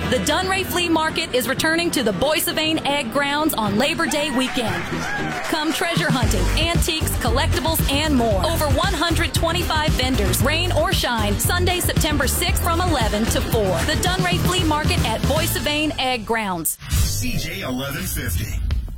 The Dunray Flea Market is returning to the Boissavane Egg Grounds on Labor Day weekend. Come treasure hunting, antiques, collectibles, and more. Over 125 vendors, rain or shine, Sunday, September 6th from 11 to 4. The Dunray Flea Market at Boissavane Egg Grounds. CJ 1150.